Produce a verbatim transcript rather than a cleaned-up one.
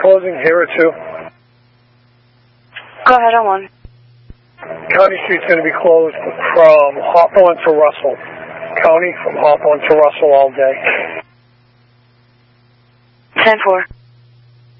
Closing here at two. Go ahead on one. County Street's going to be closed from Hawthorne to Russell. County from Hawthorne to Russell all day. ten four.